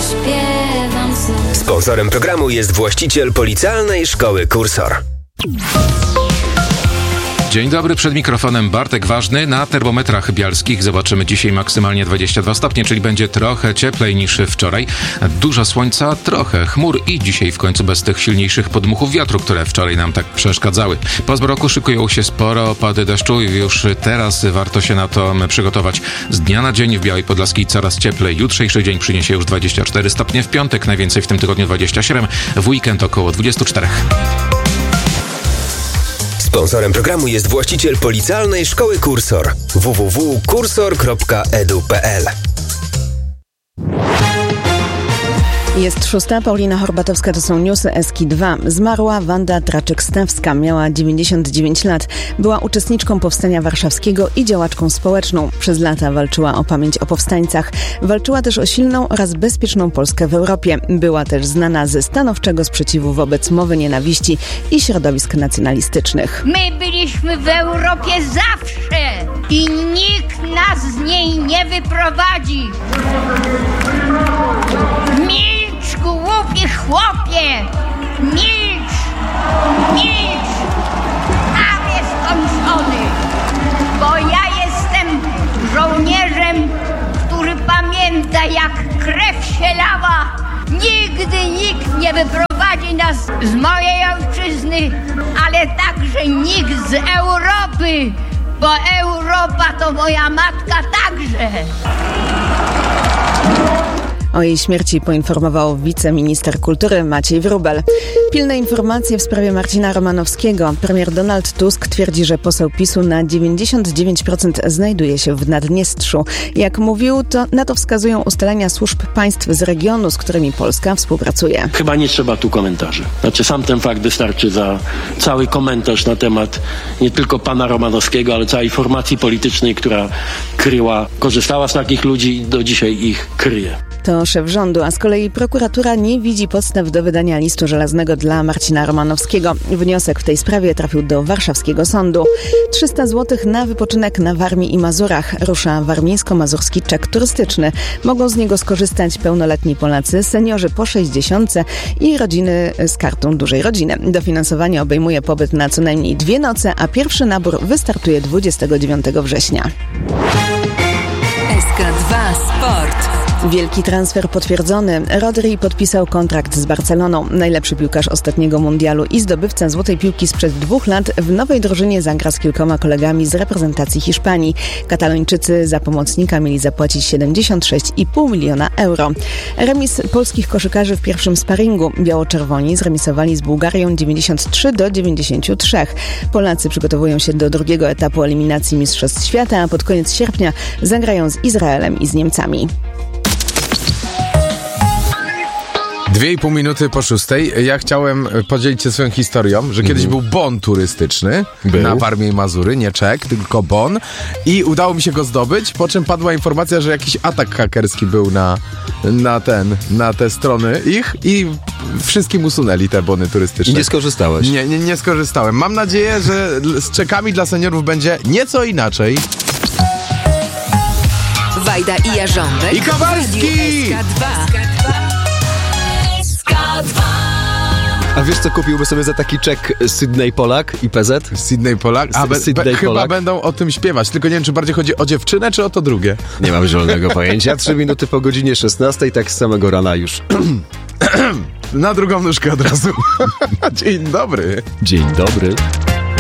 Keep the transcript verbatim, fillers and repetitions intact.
zaśpiewam znów. Sponsorem programu jest właściciel Policealnej Szkoły Kursor. Dzień dobry, przed mikrofonem Bartek Ważny. Na termometrach bialskich zobaczymy dzisiaj maksymalnie dwadzieścia dwa stopnie, czyli będzie trochę cieplej niż wczoraj. Dużo słońca, trochę chmur i dzisiaj w końcu bez tych silniejszych podmuchów wiatru, które wczoraj nam tak przeszkadzały. Po zmroku szykują się spore opady deszczu i już teraz warto się na to przygotować. Z dnia na dzień w Białej Podlaskiej coraz cieplej. Jutrzejszy dzień przyniesie już dwadzieścia cztery stopnie, w piątek najwięcej w tym tygodniu dwadzieścia siedem, w weekend około dwadzieścia cztery. Sponsorem programu jest właściciel Policealnej Szkoły Kursor. w w w kropka kursor kropka e d u kropka p l. Jest szósta, Paulina Horbatowska, to są newsy Eski dwa. Zmarła Wanda Traczyk-Stawska, miała dziewięćdziesiąt dziewięć lat. Była uczestniczką Powstania Warszawskiego i działaczką społeczną. Przez lata walczyła o pamięć o powstańcach. Walczyła też o silną oraz bezpieczną Polskę w Europie. Była też znana ze stanowczego sprzeciwu wobec mowy nienawiści i środowisk nacjonalistycznych. My byliśmy w Europie zawsze i nikt nas z niej nie wyprowadzi. Milcz, głupi chłopie! Milcz! Milcz! Tam jest skończony! Bo ja jestem żołnierzem, który pamięta, jak krew się lała. Nigdy nikt nie wyprowadzi nas z mojej ojczyzny, ale także nikt z Europy, bo Europa to moja matka także. O jej śmierci poinformował wiceminister kultury Maciej Wróbel. Pilne informacje w sprawie Marcina Romanowskiego. Premier Donald Tusk twierdzi, że poseł PiSu na dziewięćdziesiąt dziewięć procent znajduje się w Naddniestrzu. Jak mówił, to na to wskazują ustalenia służb państw z regionu, z którymi Polska współpracuje. Chyba nie trzeba tu komentarzy. Znaczy sam ten fakt wystarczy za cały komentarz na temat nie tylko pana Romanowskiego, ale całej formacji politycznej, która kryła, korzystała z takich ludzi i do dzisiaj ich kryje. To szef rządu, a z kolei prokuratura nie widzi podstaw do wydania listu żelaznego dla Marcina Romanowskiego. Wniosek w tej sprawie trafił do warszawskiego sądu. trzysta złotych na wypoczynek na Warmii i Mazurach. Rusza warmińsko-mazurski czek turystyczny. Mogą z niego skorzystać pełnoletni Polacy, seniorzy po sześćdziesiątce i rodziny z kartą dużej rodziny. Dofinansowanie obejmuje pobyt na co najmniej dwie noce, a pierwszy nabór wystartuje dwudziestego dziewiątego września. S K dwa Sport. Wielki transfer potwierdzony. Rodri podpisał kontrakt z Barceloną. Najlepszy piłkarz ostatniego mundialu i zdobywca złotej piłki sprzed dwóch lat w nowej drużynie zagra z kilkoma kolegami z reprezentacji Hiszpanii. Katalończycy za pomocnika mieli zapłacić siedemdziesiąt sześć i pół miliona euro. Remis polskich koszykarzy w pierwszym sparingu. Biało-czerwoni zremisowali z Bułgarią dziewięćdziesiąt trzy do dziewięćdziesięciu trzech. Polacy przygotowują się do drugiego etapu eliminacji Mistrzostw Świata, a pod koniec sierpnia zagrają z Izraelem i z Niemcami. Dwie i pół minuty po szóstej. Ja chciałem podzielić się swoją historią, że kiedyś był bon turystyczny był. na Warmię i Mazury, nie czek, tylko bon i udało mi się go zdobyć, po czym padła informacja, że jakiś atak hakerski był na, na ten, na te strony ich i wszystkim usunęli te bony turystyczne. I nie skorzystałeś? Nie, nie, nie skorzystałem. Mam nadzieję, że z czekami dla seniorów będzie nieco inaczej. Wajda i Jarząbek. I Kowalski! S K dwa. A wiesz, co kupiłby sobie za taki czek Sydney Polak i P Z? Sydney Polak? A, be, Sydney be, Polak? Chyba będą o tym śpiewać, tylko nie wiem, czy bardziej chodzi o dziewczynę, czy o to drugie. Nie mam zielonego pojęcia. Trzy minuty po godzinie szesnastej, tak z samego rana już. Na drugą nóżkę od razu. Dzień dobry. Dzień dobry.